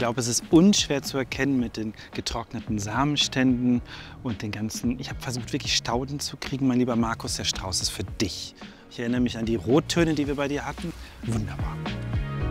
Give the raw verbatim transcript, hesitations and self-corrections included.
glaube, es ist unschwer zu erkennen mit den getrockneten Samenständen und den ganzen... Ich habe versucht, wirklich Stauden zu kriegen. Mein lieber Markus, der Strauß ist für dich. Ich erinnere mich an die Rottöne, die wir bei dir hatten. Wunderbar.